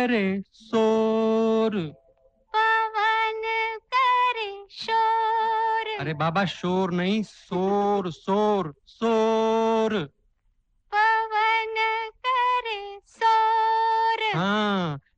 करे शोर। पवन करे शोर। अरे बाबा शोर नहीं, शोर शोर शोर। पवन करे शोर। हाँ,